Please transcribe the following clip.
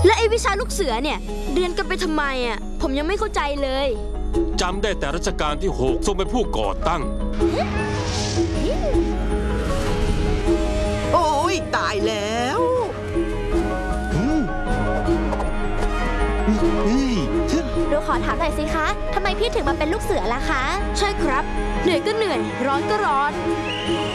และไอ้วิชาลูกเสือเนี่ยเรียนกันไปทำไมอ่ะผมยังไม่เข้าใจเลยจำได้แต่รัชกาลที่6ทรงเป็นผู้ก่อตั้งโอ้ยตายแล้วเราขอถามหน่อยสิคะทำไมพี่ถึงมาเป็นลูกเสือล่ะคะใช่ครับเหนื่อยก็เหนื่อยร้อนก็ร้อน